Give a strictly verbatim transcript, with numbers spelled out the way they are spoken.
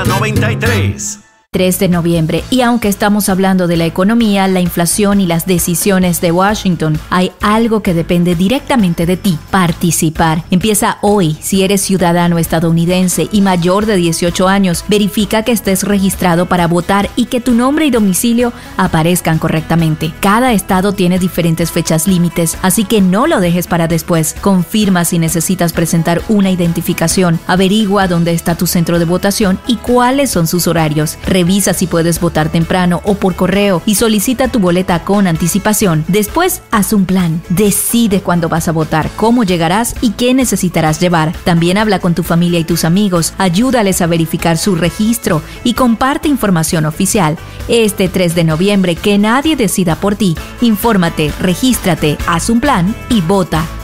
Z noventa y tres. tres de noviembre. Y aunque estamos hablando de la economía, la inflación y las decisiones de Washington, hay algo que depende directamente de ti: participar. Empieza hoy. Si eres ciudadano estadounidense y mayor de dieciocho años, verifica que estés registrado para votar y que tu nombre y domicilio aparezcan correctamente. Cada estado tiene diferentes fechas límites, así que no lo dejes para después. Confirma si necesitas presentar una identificación. Averigua dónde está tu centro de votación y cuáles son sus horarios. Revisa si puedes votar temprano o por correo y solicita tu boleta con anticipación. Después, haz un plan. Decide cuándo vas a votar, cómo llegarás y qué necesitarás llevar. También habla con tu familia y tus amigos. Ayúdales a verificar su registro y comparte información oficial. Este tres de noviembre, que nadie decida por ti. Infórmate, regístrate, haz un plan y vota.